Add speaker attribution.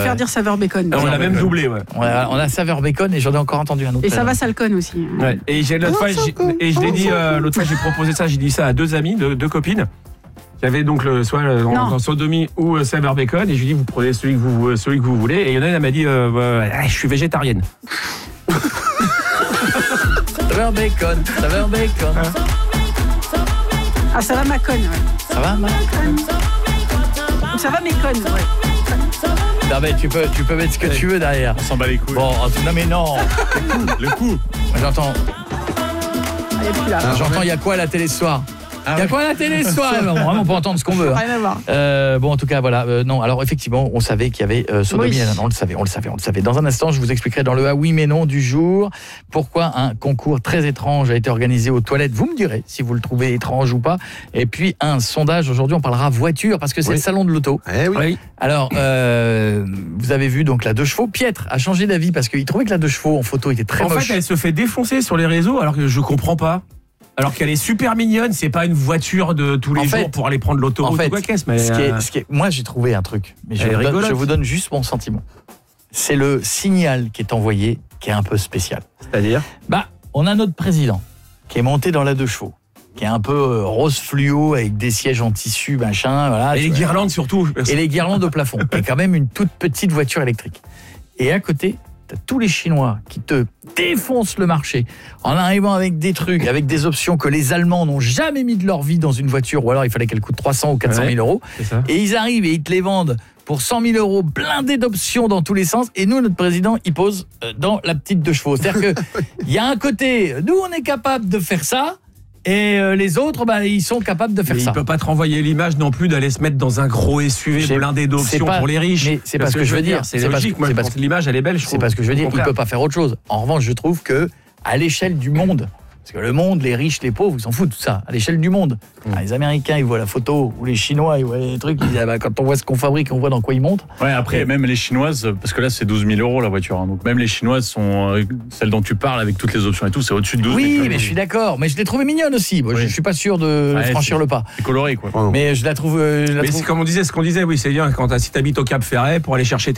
Speaker 1: faire dire saveur bacon.
Speaker 2: On l'a même doublé, ouais.
Speaker 3: On a saveur bacon et j'en ai encore entendu un autre.
Speaker 1: Et ça va salcon aussi.
Speaker 2: Ouais. Et l'autre fois, je l'ai dit, l'autre fois j'ai proposé ça, j'ai dit ça à deux amis, deux copines. Il y avait donc soit en sodomie ou saveur bacon, et je lui ai dit vous prenez celui que vous voulez, et il y en a une, elle m'a dit je suis végétarienne.
Speaker 3: Saveur bacon.
Speaker 1: Ah, ça va macon, ouais.
Speaker 3: Ça va,
Speaker 1: Ça va mécon, ouais.
Speaker 3: Non mais tu peux mettre ce que tu veux derrière.
Speaker 4: On s'en bat les couilles.
Speaker 3: Bon, non mais non.
Speaker 4: Le coup.
Speaker 3: J'entends. J'entends, il y a quoi à la télé ce soir? Il y a quoi à la télé ce soir? Vraiment, on peut entendre ce qu'on veut.
Speaker 1: Rien à voir.
Speaker 3: Bon, en tout cas, voilà. Non, alors effectivement, on savait qu'il y avait sodomie.
Speaker 1: Oui.
Speaker 3: On le savait. Dans un instant, je vous expliquerai dans le ah oui mais non du jour pourquoi un concours très étrange a été organisé aux toilettes. Vous me direz si vous le trouvez étrange ou pas. Et puis un sondage. Aujourd'hui, on parlera voiture parce que c'est le salon de l'auto.
Speaker 2: Oui.
Speaker 3: Alors, vous avez vu donc la 2 chevaux. Pietre a changé d'avis parce qu'il trouvait que la 2 chevaux en photo était très moche.
Speaker 2: En fait, elle se fait défoncer sur les réseaux alors que je comprends pas. Alors qu'elle est super mignonne, c'est pas une voiture de tous les jours pour aller prendre l'autoroute ou quoi qu'est-ce. Mais
Speaker 3: moi j'ai trouvé un truc, mais je vous donne juste mon sentiment. C'est le signal qui est envoyé qui est un peu spécial.
Speaker 2: C'est-à-dire
Speaker 3: on a notre président qui est monté dans la 2 chevaux, qui est un peu rose fluo avec des sièges en tissu, machin. Voilà,
Speaker 2: et les guirlandes surtout.
Speaker 3: Et les guirlandes au plafond. Et quand même une toute petite voiture électrique. Et à côté, t'as tous les Chinois qui te défoncent le marché en arrivant avec des trucs, avec des options que les Allemands n'ont jamais mis de leur vie dans une voiture, ou alors il fallait qu'elle coûte 300 ou 400 000 euros. Et ils arrivent et ils te les vendent pour 100 000 euros, blindés d'options dans tous les sens. Et nous, notre président, il pose dans la petite 2 chevaux. C'est-à-dire qu'il y a un côté, nous, on est capable de faire ça. Et les autres, ils sont capables de faire ça.
Speaker 2: Il ne peut pas te renvoyer l'image non plus d'aller se mettre dans un gros SUV blindé d'options pour les riches.
Speaker 3: Mais c'est pas ce que je veux dire.
Speaker 2: C'est logique. Moi, je pense que l'image, elle est belle.
Speaker 3: C'est pas ce que je veux dire. Il ne peut pas faire autre chose. En revanche, je trouve que à l'échelle du monde, parce que le monde, les riches, les pauvres, ils s'en foutent tout ça. À l'échelle du monde, les Américains, ils voient la photo, ou les Chinois, ils voient les trucs. Ils disent, quand on voit ce qu'on fabrique, on voit dans quoi ils montent.
Speaker 4: Ouais, après, même les Chinoises, parce que là, c'est 12 000 euros la voiture. Hein, donc même les Chinoises sont celles dont tu parles avec toutes les options et tout, c'est au-dessus de 12 000.
Speaker 3: Oui, mais je suis d'accord. Mais je l'ai trouvée mignonne aussi. Moi, je suis pas sûr de franchir le pas.
Speaker 4: C'est coloré, quoi.
Speaker 3: Mais je la trouve.
Speaker 2: Mais c'est comme on disait, oui, c'est bien quand si t'habites au Cap Ferret pour aller chercher